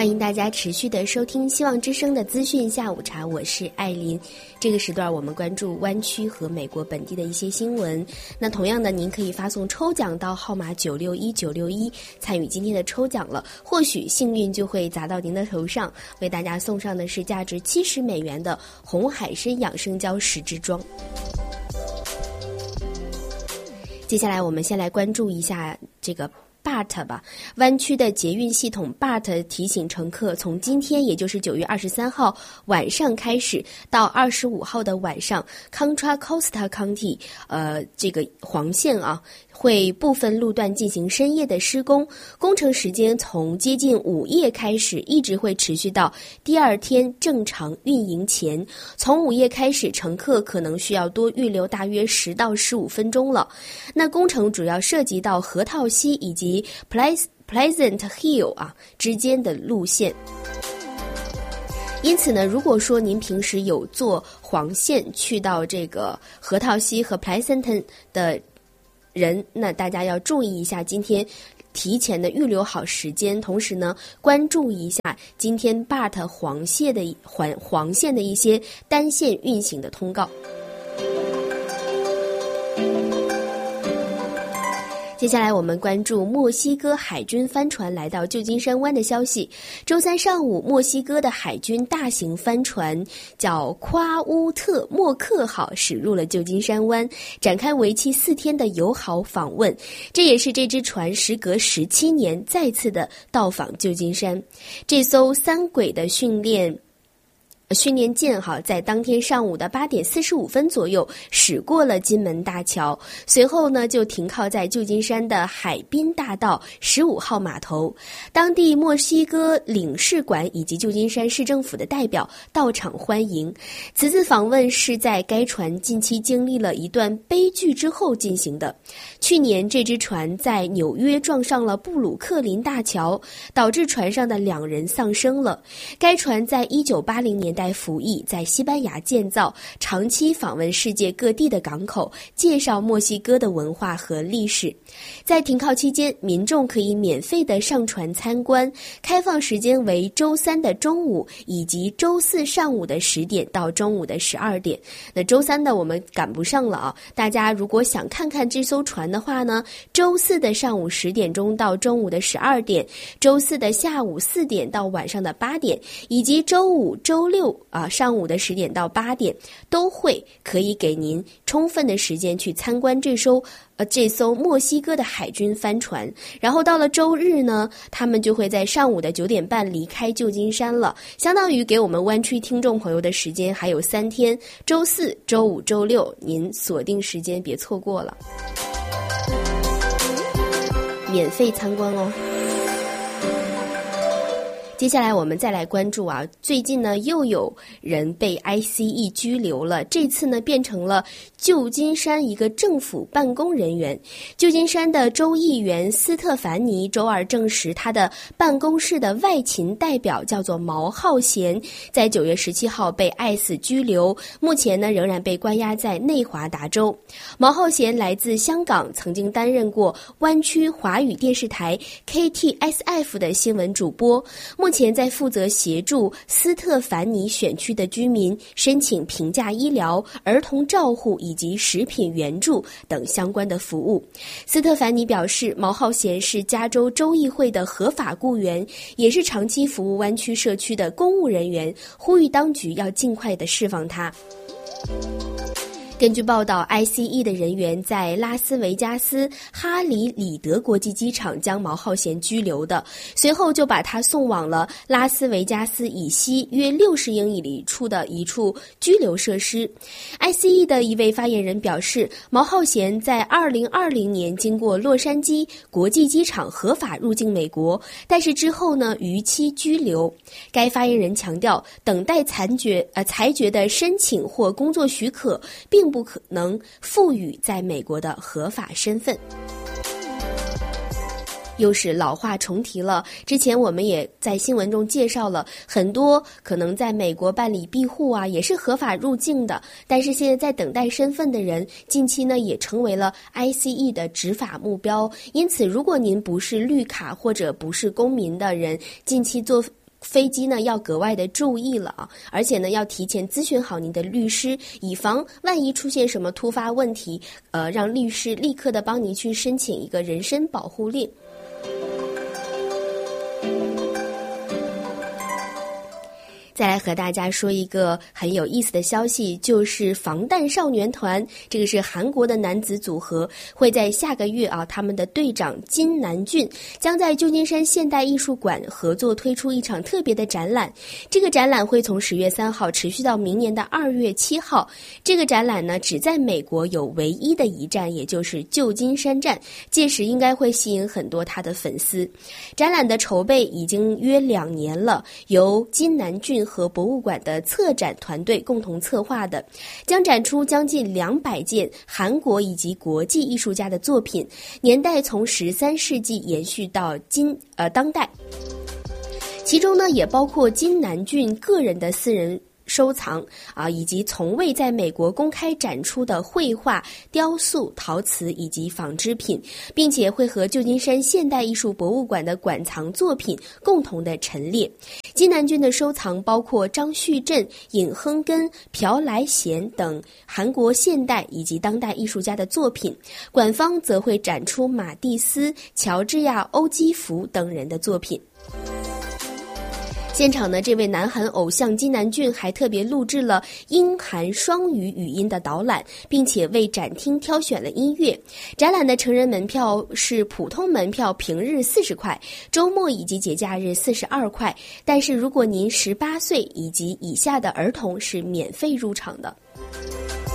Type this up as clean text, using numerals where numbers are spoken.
欢迎大家持续的收听希望之声的资讯下午茶，我是艾琳。这个时段我们关注湾区和美国本地的一些新闻。那同样的，您可以发送抽奖到号码961961参与今天的抽奖了，或许幸运就会砸到您的头上。为大家送上的是价值$70的红海参养生胶10支装。接下来我们先来关注一下这个BART 吧，湾区的捷运系统 BART 提醒乘客，从今天也就是9月23号晚上开始到25号的晚上 Contra Costa County 这个黄线会部分路段进行深夜的施工，工程时间从接近午夜开始，一直会持续到第二天正常运营前。从午夜开始，乘客可能需要多预留大约10到15分钟了。那工程主要涉及到河套溪以及 Pleasant Hill 之间的路线。因此呢，如果说您平时有坐黄线去到这个河套溪和 Pleasant 的人，那大家要注意一下今天提前的预留好时间，同时呢关注一下今天 BART 黄线的一些单线运行的通告。接下来我们关注墨西哥海军帆船来到旧金山湾的消息。周三上午，墨西哥的海军大型帆船叫夸乌特莫克号驶入了旧金山湾，展开为期4天的友好访问。这也是这只船时隔17年再次的到访旧金山。这艘3轨的训练舰在当天上午的8点45分左右驶过了金门大桥，随后呢就停靠在旧金山的海滨大道15号码头。当地墨西哥领事馆以及旧金山市政府的代表到场欢迎。此次访问是在该船近期经历了一段悲剧之后进行的。去年这只船在纽约撞上了布鲁克林大桥，导致船上的2人丧生了。该船在1980年代服役，在西班牙建造，长期访问世界各地的港口，介绍墨西哥的文化和历史。在停靠期间，民众可以免费的上船参观，开放时间为周3的中午以及周4上午的10点到中午的12点。那周3的我们赶不上了大家如果想看看这艘船的话呢，周4的上午10点钟到中午的12点，周4的下午4点到晚上的8点，以及周5、周6上午的10点到8点，都会可以给您充分的时间去参观这艘墨西哥的海军帆船。然后到了周日呢，他们就会在上午的9点半离开旧金山了，相当于给我们湾区听众朋友的时间还有3天，周4、周5、周6，您锁定时间别错过了，免费参观哦。接下来我们再来关注最近呢又有人被 ICE 拘留了，这次呢变成了旧金山一个政府办公人员。旧金山的州议员斯特凡尼周二证实，他的办公室的外勤代表叫做毛浩贤，在9月17号被 ICE 拘留，目前呢仍然被关押在内华达州。毛浩贤来自香港，曾经担任过湾区华语电视台 KTSF 的新闻主播，目前在负责协助斯特凡尼选区的居民申请平价医疗、儿童照护以及食品援助等相关的服务。斯特凡尼表示，毛浩贤是加州州议会的合法雇员，也是长期服务湾区社区的公务人员，呼吁当局要尽快地释放他。根据报道， ICE 的人员在拉斯维加斯哈里里德国际机场将毛浩贤拘留的，随后就把他送往了拉斯维加斯以西约60英里处的一处拘留设施。 ICE 的一位发言人表示，毛浩贤在2020年经过洛杉矶国际机场合法入境美国，但是之后呢逾期拘留。该发言人强调，等待裁决的申请或工作许可并不可能赋予在美国的合法身份。又是老话重提了，之前我们也在新闻中介绍了很多可能在美国办理庇护也是合法入境的，但是现在在等待身份的人，近期呢也成为了 ICE 的执法目标。因此如果您不是绿卡或者不是公民的人，近期飞机呢要格外的注意了啊，而且呢要提前咨询好您的律师，以防万一出现什么突发问题，让律师立刻的帮您去申请一个人身保护令。再来和大家说一个很有意思的消息，就是防弹少年团，这个是韩国的男子组合，会在下个月啊，他们的队长金南俊将在旧金山现代艺术馆合作推出一场特别的展览。这个展览会从10月3号持续到明年的2月7号。这个展览呢，只在美国有唯一的一站，也就是旧金山站，届时应该会吸引很多他的粉丝。展览的筹备已经约2年了，由金南俊和博物馆的策展团队共同策划的，将展出将近200件韩国以及国际艺术家的作品，年代从13世纪延续到当代。其中呢，也包括金南俊个人的私人收藏啊，以及从未在美国公开展出的绘画、雕塑、陶瓷以及纺织品，并且会和旧金山现代艺术博物馆的馆藏作品共同的陈列。金南俊的收藏包括张旭振、尹亨根、朴来贤等韩国现代以及当代艺术家的作品，馆方则会展出马蒂斯、乔治亚·欧基弗等人的作品。现场呢，这位南韩偶像金南俊还特别录制了英韩双语语音的导览，并且为展厅挑选了音乐。展览的成人门票是普通门票平日40块，周末以及节假日42块，但是如果您18岁以及以下的儿童是免费入场的。